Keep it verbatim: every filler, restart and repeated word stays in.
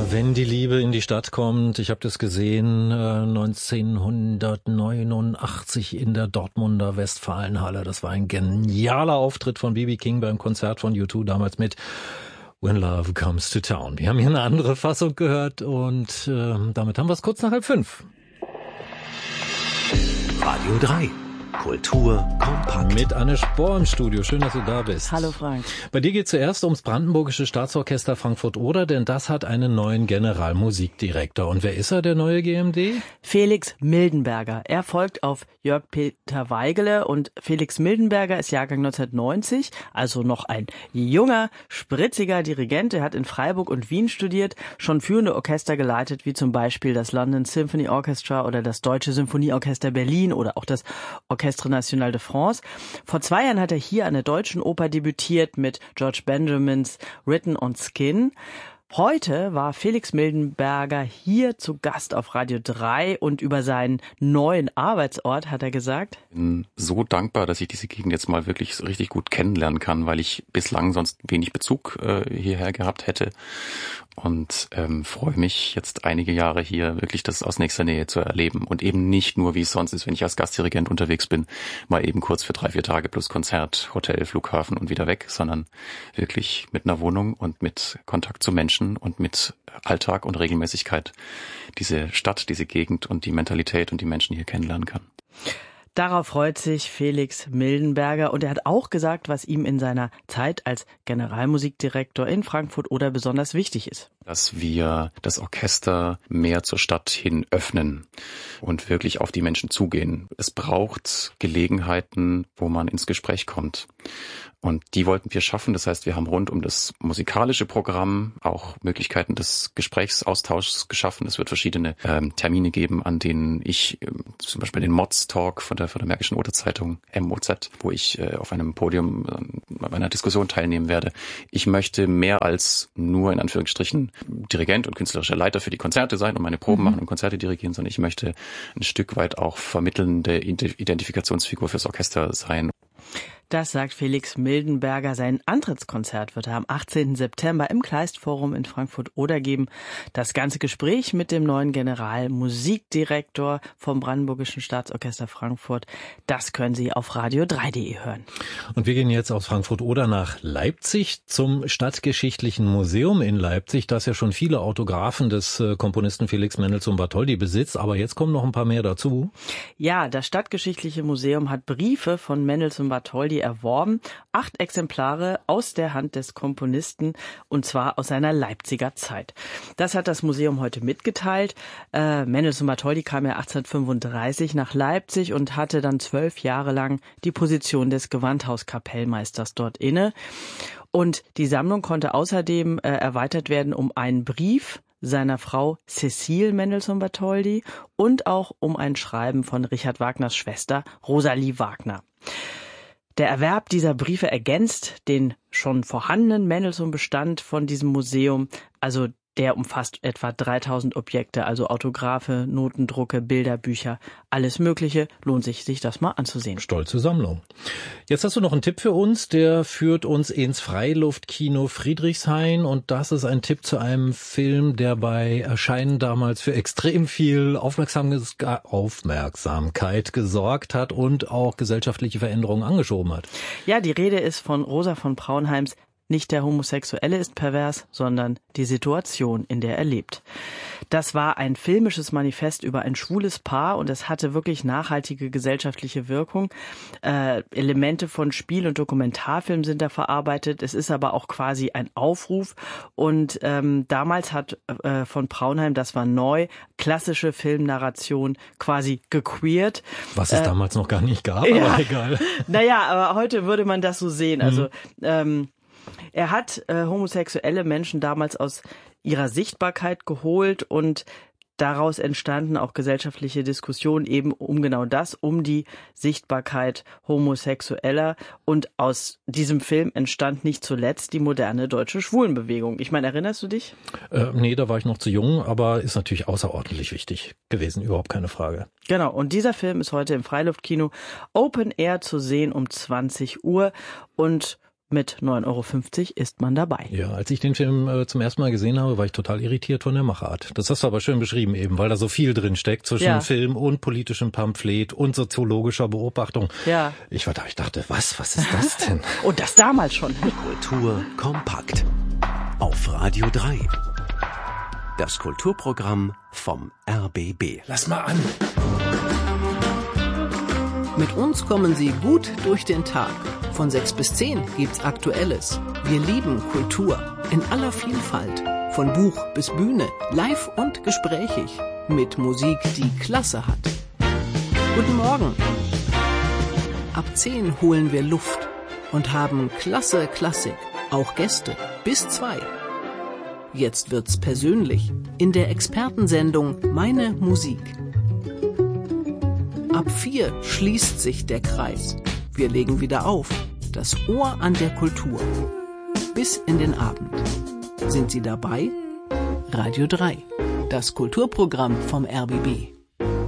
Wenn die Liebe in die Stadt kommt, ich habe das gesehen äh, neunzehnhundertneunundachtzig in der Dortmunder Westfalenhalle. Das war ein genialer Auftritt von B B King beim Konzert von U zwei damals mit When Love Comes to Town. Wir haben hier eine andere Fassung gehört und äh, damit haben wir es kurz nach halb fünf. Radio drei. Kultur kompakt. Mit Anne Spohr im Studio. Schön, dass du da bist. Hallo Frank. Bei dir geht zuerst ums Brandenburgische Staatsorchester Frankfurt-Oder, denn das hat einen neuen Generalmusikdirektor. Und wer ist er, der neue G M D? Felix Mildenberger. Er folgt auf Jörg-Peter Weigele und Felix Mildenberger ist Jahrgang neunzehnhundertneunzig, also noch ein junger, spritziger Dirigent. Er hat in Freiburg und Wien studiert, schon führende Orchester geleitet, wie zum Beispiel das London Symphony Orchestra oder das Deutsche Symphonieorchester Berlin oder auch das Orchestre National de France. Vor zwei Jahren hat er hier an der Deutschen Oper debütiert mit George Benjamins Written on Skin. Heute war Felix Mildenberger hier zu Gast auf Radio drei und über seinen neuen Arbeitsort hat er gesagt: Ich bin so dankbar, dass ich diese Gegend jetzt mal wirklich so richtig gut kennenlernen kann, weil ich bislang sonst wenig Bezug äh, hierher gehabt hätte. Und ähm, freue mich jetzt einige Jahre hier wirklich das aus nächster Nähe zu erleben und eben nicht nur, wie es sonst ist, wenn ich als Gastdirigent unterwegs bin, mal eben kurz für drei, vier Tage plus Konzert, Hotel, Flughafen und wieder weg, sondern wirklich mit einer Wohnung und mit Kontakt zu Menschen und mit Alltag und Regelmäßigkeit diese Stadt, diese Gegend und die Mentalität und die Menschen hier kennenlernen kann. Darauf freut sich Felix Mildenberger und er hat auch gesagt, was ihm in seiner Zeit als Generalmusikdirektor in Frankfurt-Oder besonders wichtig ist. Dass wir das Orchester mehr zur Stadt hin öffnen und wirklich auf die Menschen zugehen. Es braucht Gelegenheiten, wo man ins Gespräch kommt. Und die wollten wir schaffen. Das heißt, wir haben rund um das musikalische Programm auch Möglichkeiten des Gesprächsaustauschs geschaffen. Es wird verschiedene ähm, Termine geben, an denen ich ähm, zum Beispiel den Mods-Talk von der, von der Märkischen Oderzeitung M O Z, wo ich äh, auf einem Podium äh, bei einer Diskussion teilnehmen werde. Ich möchte mehr als nur in Anführungsstrichen Dirigent und künstlerischer Leiter für die Konzerte sein und meine Proben mhm. machen und Konzerte dirigieren, sondern ich möchte ein Stück weit auch vermittelnde Identifikationsfigur fürs Orchester sein. Das sagt Felix Mildenberger. Sein Antrittskonzert wird er am achtzehnten September im Kleistforum in Frankfurt-Oder geben. Das ganze Gespräch mit dem neuen Generalmusikdirektor vom Brandenburgischen Staatsorchester Frankfurt, das können Sie auf radio drei punkt de hören. Und wir gehen jetzt aus Frankfurt-Oder nach Leipzig zum Stadtgeschichtlichen Museum in Leipzig, das ja schon viele Autographen des Komponisten Felix Mendelssohn Bartholdy besitzt. Aber jetzt kommen noch ein paar mehr dazu. Ja, das Stadtgeschichtliche Museum hat Briefe von Mendelssohn Bartholdy erworben. Acht Exemplare aus der Hand des Komponisten und zwar aus seiner Leipziger Zeit. Das hat das Museum heute mitgeteilt. Äh, Mendelssohn Bartholdy kam ja achtzehnhundertfünfunddreißig nach Leipzig und hatte dann zwölf Jahre lang die Position des Gewandhauskapellmeisters dort inne. Und die Sammlung konnte außerdem äh, erweitert werden um einen Brief seiner Frau Cecile Mendelssohn Bartholdy und auch um ein Schreiben von Richard Wagners Schwester Rosalie Wagner. Der Erwerb dieser Briefe ergänzt den schon vorhandenen Mendelssohn-Bestand von diesem Museum. Also der umfasst etwa dreitausend Objekte, also Autographe, Notendrucke, Bilder, Bücher, alles Mögliche. Lohnt sich, sich das mal anzusehen. Stolze Sammlung. Jetzt hast du noch einen Tipp für uns, der führt uns ins Freiluftkino Friedrichshain und das ist ein Tipp zu einem Film, der bei Erscheinen damals für extrem viel Aufmerksamkeit gesorgt hat und auch gesellschaftliche Veränderungen angeschoben hat. Ja, die Rede ist von Rosa von Braunheims Nicht der Homosexuelle ist pervers, sondern die Situation, in der er lebt. Das war ein filmisches Manifest über ein schwules Paar und es hatte wirklich nachhaltige gesellschaftliche Wirkung. Äh, Elemente von Spiel- und Dokumentarfilm sind da verarbeitet. Es ist aber auch quasi ein Aufruf. Und ähm, damals hat äh, von Braunheim, das war neu, klassische Filmnarration quasi gequeert. Was es äh, damals noch gar nicht gab, ja, aber egal. Naja, aber heute würde man das so sehen. Also mhm. ähm, er hat äh, homosexuelle Menschen damals aus ihrer Sichtbarkeit geholt und daraus entstanden auch gesellschaftliche Diskussionen eben um genau das, um die Sichtbarkeit Homosexueller. Und aus diesem Film entstand nicht zuletzt die moderne deutsche Schwulenbewegung. Ich meine, erinnerst du dich? Äh, nee, da war ich noch zu jung, aber ist natürlich außerordentlich wichtig gewesen, überhaupt keine Frage. Genau, und dieser Film ist heute im Freiluftkino Open Air zu sehen um zwanzig Uhr und Mit neun Euro fünfzig ist man dabei. Ja, als ich den Film äh, zum ersten Mal gesehen habe, war ich total irritiert von der Machart. Das hast du aber schön beschrieben eben, weil da so viel drin steckt zwischen Ja. Film und politischem Pamphlet und soziologischer Beobachtung. Ja. Ich war da, ich dachte, was, was ist das denn? Und das damals schon. Kultur kompakt. Auf Radio drei. Das Kulturprogramm vom R B B. Lass mal an. Mit uns kommen Sie gut durch den Tag. Von sechs bis zehn gibt's Aktuelles. Wir lieben Kultur in aller Vielfalt. Von Buch bis Bühne, live und gesprächig. Mit Musik, die Klasse hat. Guten Morgen. Ab zehn holen wir Luft und haben klasse Klassik. Auch Gäste. Bis zwei. Jetzt wird's persönlich. In der Expertensendung Meine Musik. Ab vier schließt sich der Kreis. Wir legen wieder auf. Das Ohr an der Kultur. Bis in den Abend. Sind Sie dabei? Radio drei. Das Kulturprogramm vom R B B.